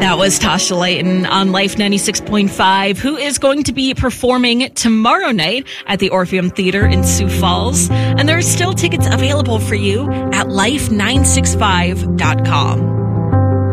That was Tasha Layton on Life 96.5, who is going to be performing tomorrow night at the Orpheum Theater in Sioux Falls. And there are still tickets available for you at life965.com.